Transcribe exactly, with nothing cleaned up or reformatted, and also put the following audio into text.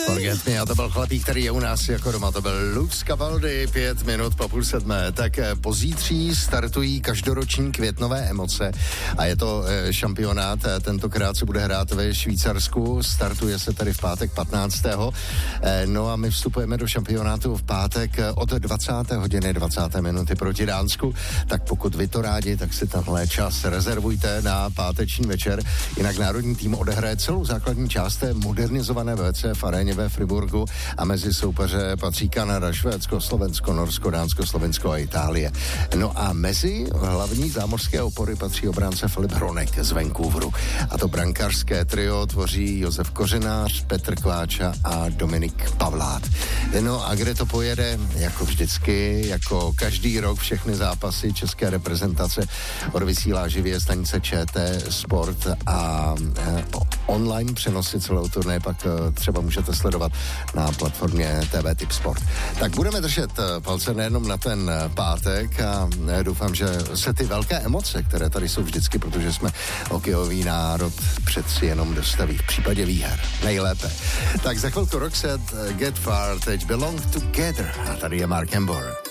Forget me, a to byl chlapík, který je u nás jako doma, to byl Lux Capaldi, pět minut po půl sedmé. Tak pozítří startují každoroční květnové emoce a je to šampionát, tentokrát se bude hrát ve Švýcarsku, startuje se tady v pátek patnáctého No a my vstupujeme do šampionátu v pátek od dvacáté hodiny dvacáté minuty proti Dánsku, tak pokud vy to rádi, tak si tenhle čas rezervujte na páteční večer, jinak národní tým odehraje celou základní část té modernizované vé cé v aréně ve Friburgu a mezi soupeře patří Kanada, Švédsko, Slovensko, Norsko, Dánsko, Slovensko a Itálie. No a mezi hlavní zámořské opory patří obránce Filip Hronek z Vancouveru. A to brankářské trio tvoří Josef Kořenář, Petr Kváča a Dominik Pavlát. No a kde to pojede? Jako vždycky, jako každý rok všechny zápasy české reprezentace odvysílá živě stanice ČT Sport a eh, online přenosy celou turné pak eh, třeba můžete sledovat na platformě T V Tip Sport. Tak budeme držet palce nejenom na ten pátek a doufám, že se ty velké emoce, které tady jsou vždycky, protože jsme hokejový národ, přeci jenom dostaví v případě výher. Nejlépe. Tak za chvilku Roxette, Get Far, teď Belong Together a tady je Mark Embor.